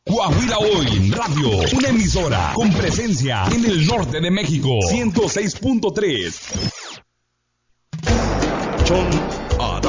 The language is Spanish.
Coahuila Hoy Radio, una emisora con presencia en el norte de México, 106.3.